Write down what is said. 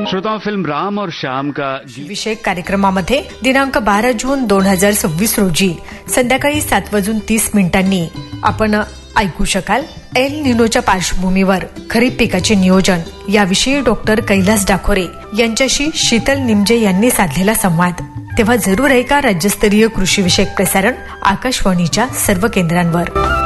श्रोताओं, फिल्म राम और श्याम का विषयक कार्यक्रमामध्ये दिनांक 12 जून 2026 रोजी संध्याकाळी 7:30 आपण ऐकू शकाल एल निनोच्या पार्श्वभूमीवर खरीप पिकाचे नियोजन याविषयी डॉक्टर कैलास डाखोरे यांच्याशी शीतल निमजे यांनी साधलेला संवाद. तेव्हा जरूर ऐका राज्यस्तरीय कृषी विषयक प्रसारण आकाशवाणीच्या सर्व केंद्रांवर.